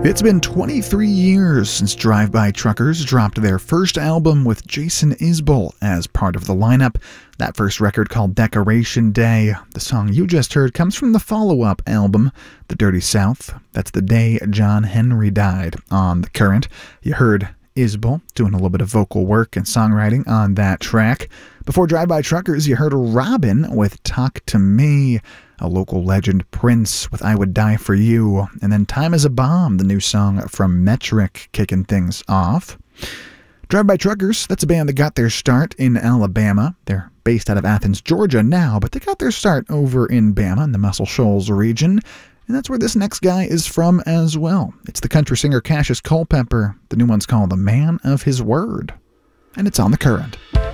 It's been 23 years since Drive-By Truckers dropped their first album with Jason Isbell as part of the lineup. That first record, called Decoration Day. The song you just heard comes from the follow-up album, The Dirty South. That's the day John Henry died. On The Current, you heard Isbell doing a little bit of vocal work and songwriting on that track. Before Drive-By Truckers, you heard Robin with Talk to Me, a local legend Prince with I Would Die for You, and then Time is a Bomb, the new song from Metric, kicking things off. Drive-By Truckers, that's a band that got their start in Alabama. They're based out of Athens, Georgia now, but they got their start over in Bama, in the Muscle Shoals region. And that's where this next guy is from as well. It's the country singer Cassius Culpepper. The new one's called The Man of His Word. And it's on The Current.